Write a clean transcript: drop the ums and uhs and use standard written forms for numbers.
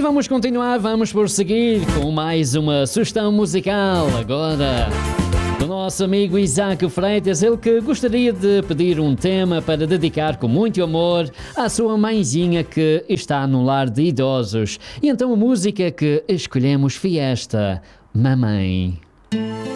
E vamos continuar, vamos prosseguir com mais uma sugestão musical agora do nosso amigo Isaac Freitas, ele que gostaria de pedir um tema para dedicar com muito amor à sua mãezinha que está no lar de idosos. E então a música que escolhemos foi esta, Mamãe.